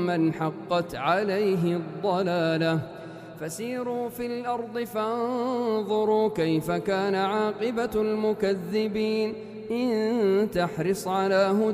من حقت عليه الضلالة فسيروا في الأرض فانظروا كيف كان عاقبة المكذبين إن تحرص على هدى